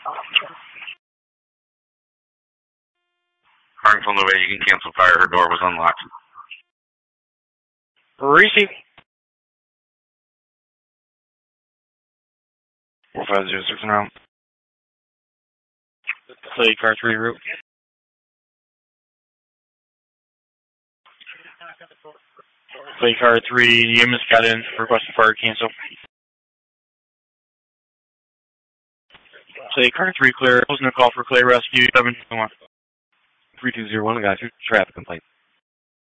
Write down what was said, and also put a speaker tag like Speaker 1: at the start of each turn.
Speaker 1: Harmful Nova, you can cancel fire. Her door was unlocked.
Speaker 2: Receive. 4506 and around. Play car 3 route. Play car 3, EMS got in, requested fire cancel. Play car 3 clear, closing the call for Clay Rescue, 721.
Speaker 3: 3201, I got you. Traffic complaint.